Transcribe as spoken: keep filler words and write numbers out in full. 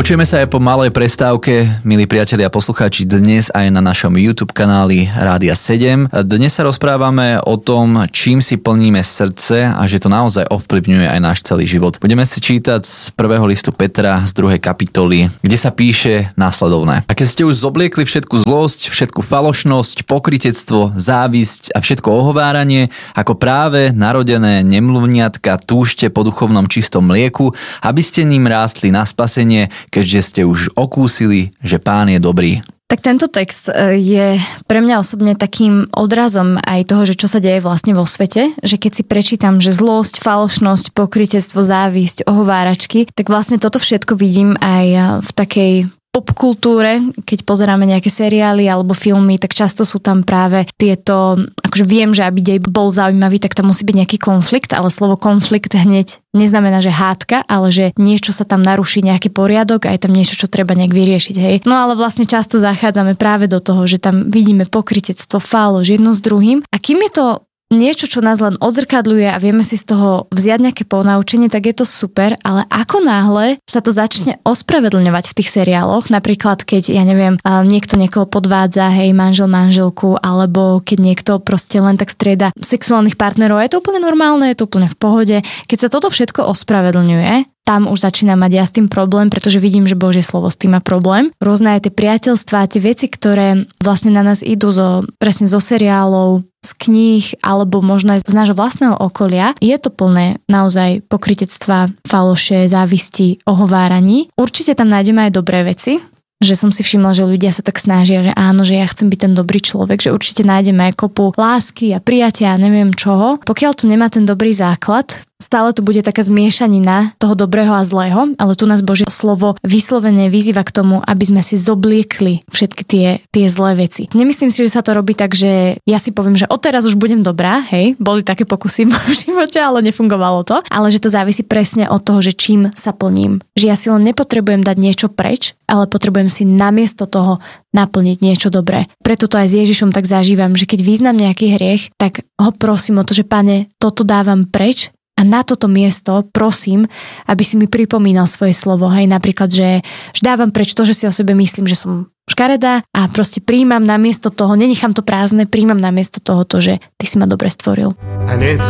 Počujeme sa aj po malej prestávke, milí priatelia a poslucháči, dnes aj na našom YouTube kanáli Rádia sedem. Dnes sa rozprávame o tom, čím si plníme srdce a že to naozaj ovplyvňuje aj náš celý život. Budeme si čítať z prvého listu Petra z druhej kapitoly, kde sa píše následovné. A keď ste už zobliekli všetku zlosť, všetku falošnosť, pokrytectvo, závisť a všetko ohováranie, ako práve narodené nemluvniatka túžte po duchovnom čistom mlieku, aby ste ním rástli na spasenie, keďže ste už okúsili, že Pán je dobrý. Tak tento text je pre mňa osobne takým odrazom aj toho, že čo sa deje vlastne vo svete, že keď si prečítam, že zlosť, falošnosť, pokrytectvo, závisť, ohováračky, tak vlastne toto všetko vidím aj v takej popkultúre, keď pozeráme nejaké seriály alebo filmy, tak často sú tam práve tieto, akože viem, že aby dej bol zaujímavý, tak tam musí byť nejaký konflikt, ale slovo konflikt hneď neznamená, že hádka, ale že niečo sa tam naruší, nejaký poriadok a je tam niečo, čo treba nejak vyriešiť, hej. No ale vlastne často zachádzame práve do toho, že tam vidíme pokrytectvo, faloš jedno s druhým a kým je to niečo, čo nás len odzrkadľuje a vieme si z toho vziať nejaké ponaučenie, tak je to super, ale ako náhle sa to začne ospravedlňovať v tých seriáloch, napríklad keď, ja neviem, niekto niekoho podvádza, hej, manžel manželku, alebo keď niekto proste len tak strieda sexuálnych partnerov, je to úplne normálne, je to úplne v pohode. Keď sa toto všetko ospravedlňuje, tam už začína mať ja s tým problém, pretože vidím, že Božie slovo s tým má problém. Rôzne aj tie priateľstvá, tie veci, ktoré vlastne na nás idú zo, presne zo seriálov, z kníh, alebo možno aj z nášho vlastného okolia, je to plné naozaj pokrytectva, faloše, závisti, ohováraní. Určite tam nájdeme aj dobré veci, že som si všimla, že ľudia sa tak snažia, že áno, že ja chcem byť ten dobrý človek, že určite nájdeme aj kopu lásky a prijatia a neviem čoho. Pokiaľ to nemá ten dobrý základ, stále to bude taká zmiešanina toho dobrého a zlého, ale tu nás Božie slovo vyslovene vyzýva k tomu, aby sme si zobliekli všetky tie, tie zlé veci. Nemyslím si, že sa to robí tak, že ja si poviem, že odteraz už budem dobrá, hej, boli také pokusy v mojom živote, ale nefungovalo to, ale že to závisí presne od toho, že čím sa plním. Že ja si len nepotrebujem dať niečo preč, ale potrebujem si namiesto toho naplniť niečo dobré. Preto to aj s Ježišom tak zažívam, že keď význam nejaký hriech, tak ho prosím o to, že Pane, toto dávam preč. A na toto miesto prosím, aby si mi pripomínal svoje slovo. Hej, napríklad, že, že dávam preč to, že si o sebe myslím, že som škaredá a proste príjmam namiesto toho, nenechám to prázdne, príjmam namiesto toho to, že ty si ma dobre stvoril. And it's